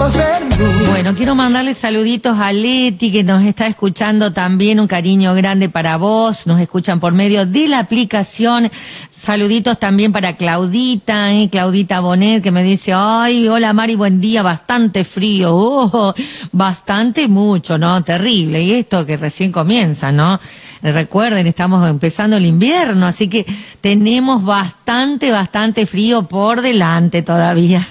Bueno, quiero mandarle saluditos a Leti, que nos está escuchando también, un cariño grande para vos, nos escuchan por medio de la aplicación. Saluditos también para Claudita, Claudita Bonet, que me dice, ay, hola Mari, buen día, bastante frío, bastante mucho, ¿no? Terrible, y esto que recién comienza, ¿no? Recuerden, estamos empezando el invierno, así que tenemos bastante frío por delante todavía.